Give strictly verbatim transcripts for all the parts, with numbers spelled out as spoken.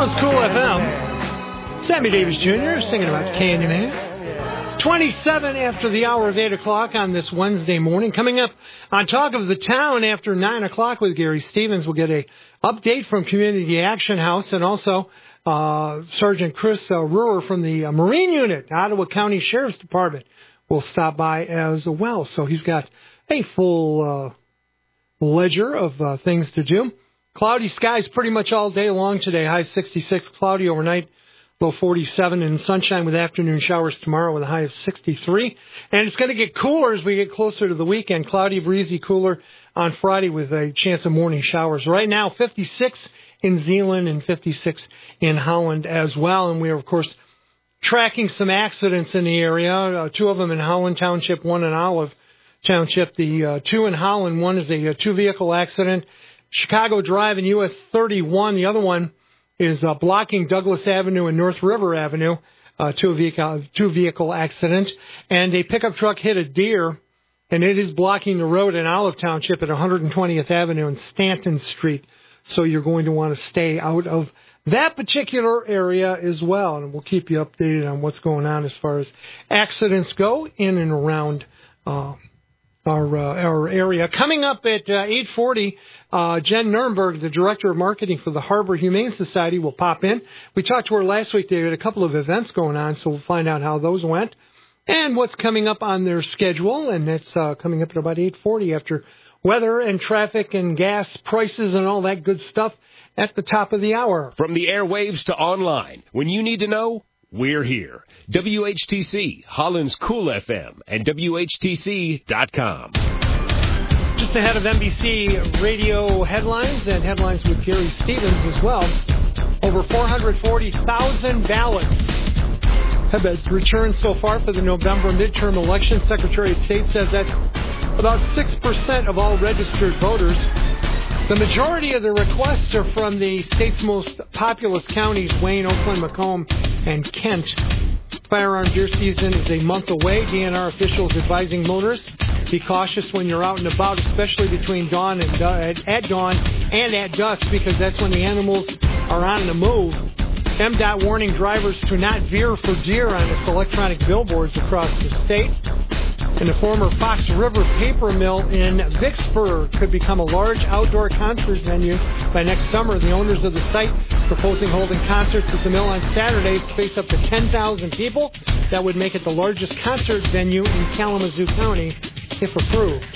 Holland's Cool F M. Sammy Davis Junior singing about Candyman. twenty-seven after the hour of eight o'clock on this Wednesday morning. Coming up on Talk of the Town after nine o'clock with Gary Stevens, we'll get a update from Community Action House, and also uh, Sergeant Chris uh, Ruhr from the uh, Marine Unit, Ottawa County Sheriff's Department, will stop by as well. So he's got a full uh, ledger of uh, things to do. Cloudy skies pretty much all day long today. High sixty-six, cloudy overnight, low forty-seven, and sunshine with afternoon showers tomorrow with a high of sixty-three. And it's going to get cooler as we get closer to the weekend. Cloudy, breezy, cooler on Friday with a chance of morning showers. Right now, fifty-six in Zeeland and fifty-six in Holland as well. And we are, of course, tracking some accidents in the area, uh, two of them in Holland Township, one in Olive Township. The uh, two in Holland, one is a, a two-vehicle accident, Chicago Drive and U S thirty-one. The other one is uh, blocking Douglas Avenue and North River Avenue, uh, two vehicle two vehicle accident. And a pickup truck hit a deer, and it is blocking the road in Olive Township at one hundred twentieth Avenue and Stanton Street. So you're going to want to stay out of that particular area as well. And we'll keep you updated on what's going on as far as accidents go in and around uh, our uh, our area. Coming up at uh, eight forty, uh, Jen Nurnberg, the Director of Marketing for the Harbor Humane Society, will pop in. We talked to her last week. They had a couple of events going on, so we'll find out how those went and what's coming up on their schedule. And that's uh, coming up at about eight forty after weather and traffic and gas prices and all that good stuff at the top of the hour. From the airwaves to online, when you need to know, we're here. W H T C, Holland's Cool F M, and W H T C dot com. Just ahead of N B C radio headlines and headlines with Gary Stevens as well, over four hundred forty thousand ballots have been returned so far for the November midterm election. Secretary of State says that's about six percent of all registered voters. The majority of the requests are from the state's most populous counties, Wayne, Oakland, Macomb, and Kent. Firearm deer season is a month away. D N R officials advising motorists, be cautious when you're out and about, especially between dawn and uh, at, at dawn and at dusk, because that's when the animals are on the move. M D O T warning drivers to not veer for deer on its electronic billboards across the state. And the former Fox River paper mill in Vicksburg could become a large outdoor concert venue by next summer. The owners of the site proposing holding concerts at the mill on Saturday to space up to ten thousand people. That would make it the largest concert venue in Kalamazoo County if approved.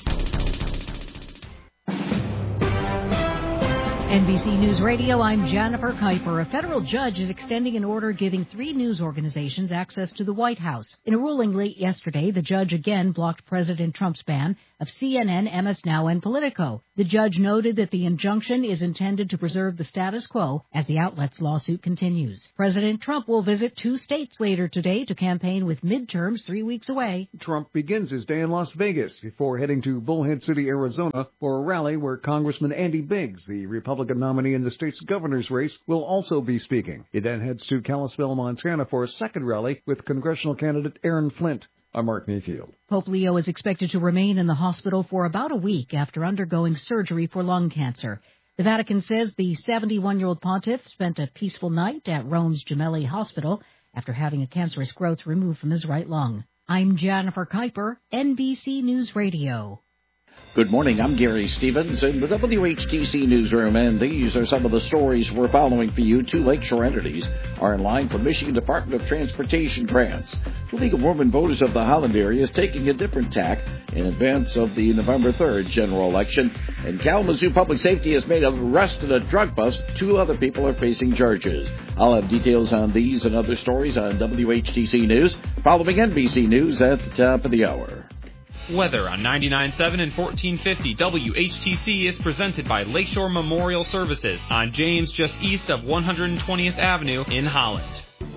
N B C News Radio, I'm Jennifer Kuiper. A federal judge is extending an order giving three news organizations access to the White House. In a ruling late yesterday, the judge again blocked President Trump's ban of C N N, M S Now, and Politico. The judge noted that the injunction is intended to preserve the status quo as the outlet's lawsuit continues. President Trump will visit two states later today to campaign with midterms three weeks away. Trump begins his day in Las Vegas before heading to Bullhead City, Arizona for a rally where Congressman Andy Biggs, the Republican nominee in the state's governor's race, will also be speaking. He then heads to Kalispell, Montana for a second rally with congressional candidate Aaron Flint. I'm Mark Mayfield. Pope Leo is expected to remain in the hospital for about a week after undergoing surgery for lung cancer. The Vatican says the seventy-one-year-old pontiff spent a peaceful night at Rome's Gemelli Hospital after having a cancerous growth removed from his right lung. I'm Jennifer Kuiper, N B C News Radio. Good morning, I'm Gary Stevens in the W H T C newsroom, and these are some of the stories we're following for you. Two lakeshore entities are in line for Michigan Department of Transportation grants. The League of Women Voters of the Holland area is taking a different tack in advance of the November third general election, and Kalamazoo Public Safety has made an arrest in a drug bust. Two other people are facing charges. I'll have details on these and other stories on W H T C News, following N B C News at the top of the hour. Weather on ninety-nine point seven and fourteen fifty W H T C is presented by Lakeshore Memorial Services on James, just east of one hundred twentieth Avenue in Holland.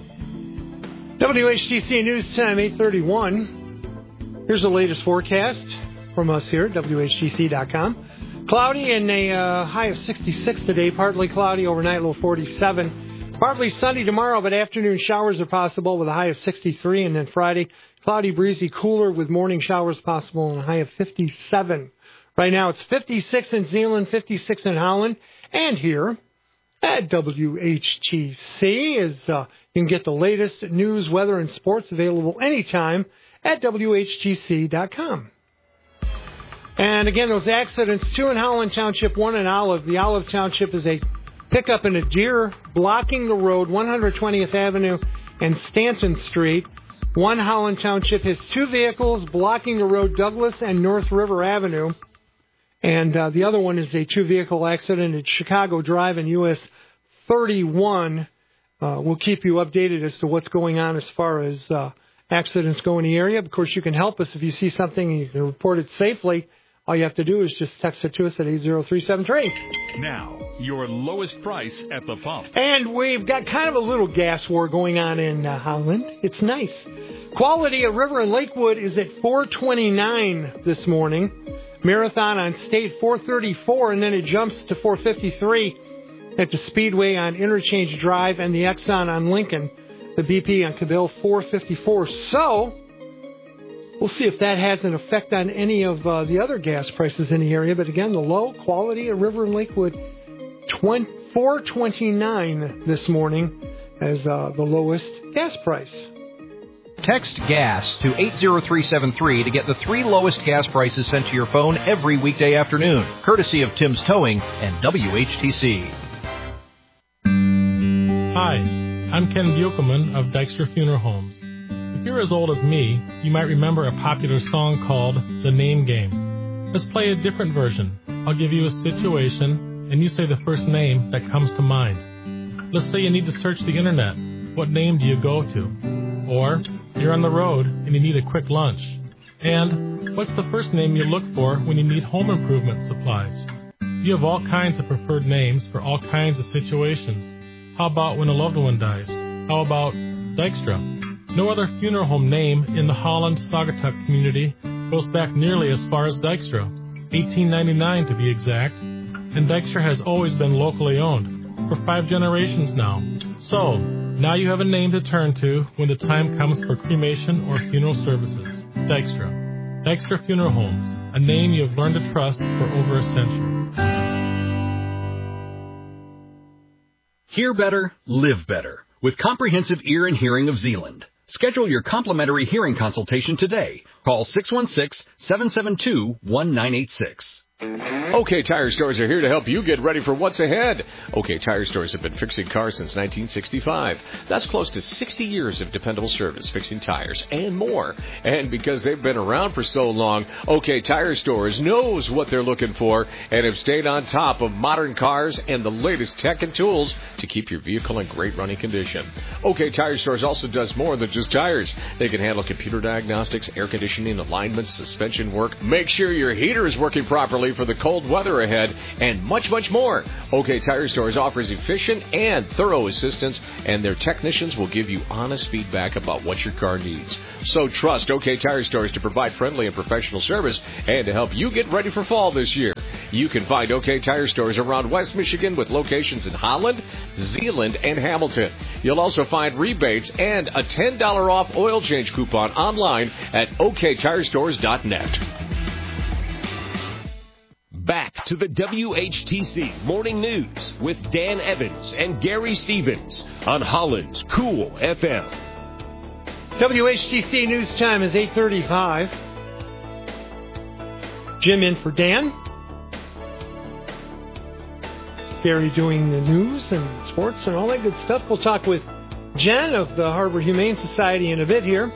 W H T C News Time, eight thirty-one. Here's the latest forecast from us here at W H T C dot com. Cloudy and a uh, high of sixty-six today, partly cloudy overnight, low forty-seven. Partly sunny tomorrow, but afternoon showers are possible with a high of sixty-three, and then Friday, cloudy, breezy, cooler with morning showers possible and a high of fifty-seven. Right now it's fifty-six in Zeeland, fifty-six in Holland, and here at W H T C. As uh, you can get the latest news, weather, and sports available anytime at W H T C dot com. And again, those accidents, two in Holland Township, one in Olive. The Olive Township is a pickup and a deer blocking the road, one hundred twentieth Avenue and Stanton Street. One Holland Township has two vehicles blocking the road, Douglas and North River Avenue. And uh, the other one is a two-vehicle accident at Chicago Drive and U S thirty-one. Uh, we'll keep you updated as to what's going on as far as uh, accidents go in the area. Of course, you can help us if you see something and you can report it safely. All you have to do is just text it to us at eight zero three seven three. Now, your lowest price at the pump. And we've got kind of a little gas war going on in uh, Holland. It's nice. Quality at River and Lakewood is at four twenty-nine this morning. Marathon on State four thirty-four, and then it jumps to four fifty-three at the Speedway on Interchange Drive and the Exxon on Lincoln. The B P on Cabell four fifty-four. So we'll see if that has an effect on any of uh, the other gas prices in the area. But again, the low quality at River and Lakewood, four twenty-nine this morning as uh, the lowest gas price. Text GAS to eight zero three seven three to get the three lowest gas prices sent to your phone every weekday afternoon, courtesy of Tim's Towing and W H T C. Hi, I'm Ken Buchelman of Dykstra Funeral Homes. If you're as old as me, you might remember a popular song called The Name Game. Let's play a different version. I'll give you a situation, and you say the first name that comes to mind. Let's say you need to search the internet. What name do you go to? Or you're on the road and you need a quick lunch. And what's the first name you look for when you need home improvement supplies? You have all kinds of preferred names for all kinds of situations. How about when a loved one dies? How about Dykstra? No other funeral home name in the Holland-Saugatuck community goes back nearly as far as Dykstra, eighteen ninety-nine to be exact, and Dykstra has always been locally owned, for five generations now. So, now you have a name to turn to when the time comes for cremation or funeral services. Dykstra. Dykstra Funeral Homes, a name you have learned to trust for over a century. Hear better, live better with Comprehensive Ear and Hearing of Zeeland. Schedule your complimentary hearing consultation today. Call six one six, seven seven two, one nine eight six. OK Tire Stores are here to help you get ready for what's ahead. OK Tire Stores have been fixing cars since nineteen sixty-five. That's close to sixty years of dependable service, fixing tires and more. And because they've been around for so long, OK Tire Stores knows what they're looking for and have stayed on top of modern cars and the latest tech and tools to keep your vehicle in great running condition. OK Tire Stores also does more than just tires. They can handle computer diagnostics, air conditioning, alignments, suspension work, make sure your heater is working properly for the cold weather ahead, and much, much more. OK Tire Stores offers efficient and thorough assistance, and their technicians will give you honest feedback about what your car needs. So trust OK Tire Stores to provide friendly and professional service and to help you get ready for fall this year. You can find OK Tire Stores around West Michigan with locations in Holland, Zeeland, and Hamilton. You'll also find rebates and a ten dollars off oil change coupon online at O K tire stores dot net. Back to the W H T C Morning News with Dan Evans and Gary Stevens on Holland's Cool F M. W H T C News Time is eight thirty-five. Jim in for Dan. Gary doing the news and sports and all that good stuff. We'll talk with Jen of the Harbor Humane Society in a bit here.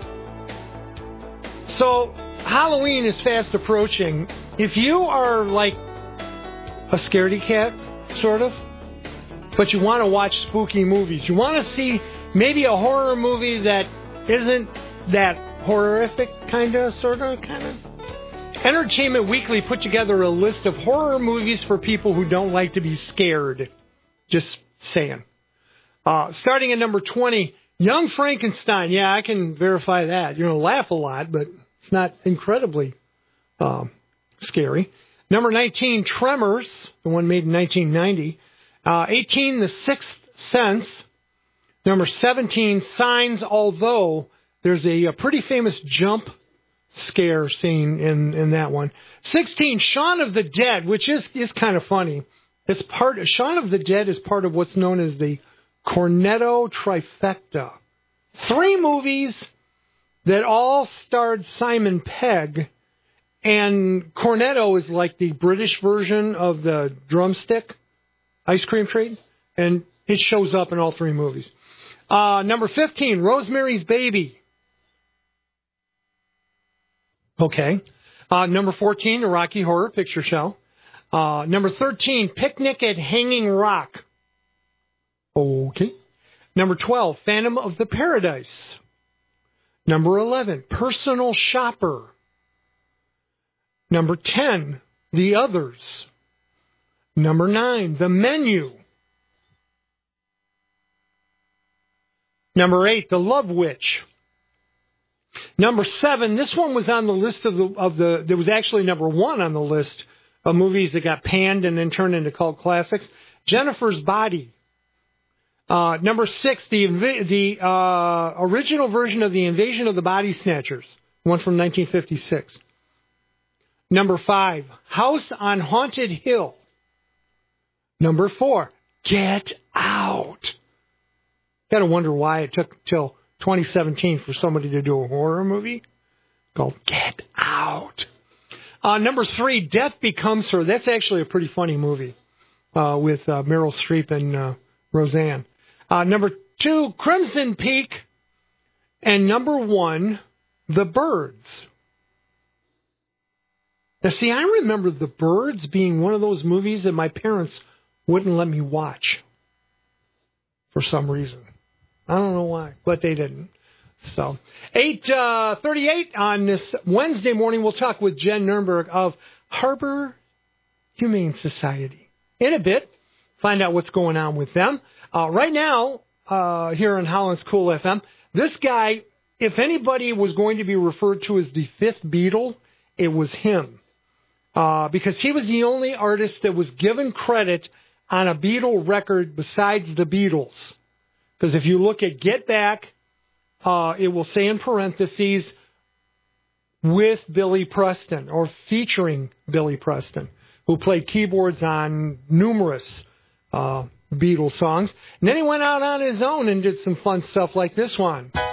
So, Halloween is fast approaching. If you are like a scaredy cat, sort of, but you want to watch spooky movies, you want to see maybe a horror movie that isn't that horrific, kind of, sort of, kind of. Entertainment Weekly put together a list of horror movies for people who don't like to be scared. Just saying. Uh, starting at number twenty, Young Frankenstein. Yeah, I can verify that. You're going to laugh a lot, but it's not incredibly um, scary. Number nineteen, Tremors, the one made in nineteen ninety. Uh, eighteen, The Sixth Sense. Number seventeen, Signs, although there's a, a pretty famous jump scare scene in, in that one. sixteen, Shaun of the Dead, which is, is kind of funny. It's part. Shaun of the Dead is part of what's known as the Cornetto trifecta. Three movies that all starred Simon Pegg, and Cornetto is like the British version of the drumstick ice cream treat, and it shows up in all three movies. Uh, number fifteen, Rosemary's Baby. Okay. Uh, number fourteen, the Rocky Horror Picture Show. Uh, number thirteen, Picnic at Hanging Rock. Okay. Number twelve, Phantom of the Paradise. Number eleven, Personal Shopper. Number ten, The Others. Number nine, The Menu. Number eight, The Love Witch. Number seven, this one was on the list of the, of the, there was actually number one on the list of movies that got panned and then turned into cult classics. Jennifer's Body. Uh, number six, the the uh, original version of The Invasion of the Body Snatchers, one from nineteen fifty-six. Number five, House on Haunted Hill. Number four, Get Out. Gotta wonder why it took till twenty seventeen for somebody to do a horror movie called Get Out. Uh, number three, Death Becomes Her. That's actually a pretty funny movie uh, with uh, Meryl Streep and uh, Roseanne. Uh, number two, Crimson Peak. And number one, The Birds. Now, see, I remember The Birds being one of those movies that my parents wouldn't let me watch for some reason. I don't know why, but they didn't. So, eight thirty-eight on this Wednesday morning, we'll talk with Jen Nurnberg of Harbor Humane Society. In a bit, find out what's going on with them. Uh, right now, uh, here on Holland's Cool F M, this guy, if anybody was going to be referred to as the fifth Beatle, it was him. Uh, because he was the only artist that was given credit on a Beatle record besides the Beatles. Because if you look at Get Back, uh, it will say in parentheses, with Billy Preston, or featuring Billy Preston, who played keyboards on numerous uh Beatles songs. And then he went out on his own and did some fun stuff like this one.